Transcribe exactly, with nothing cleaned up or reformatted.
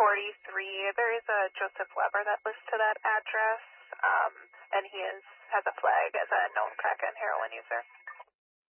forty-three. There is a Joseph Weber that lists to that address, um, and he is has a flag as a known crack and heroin user.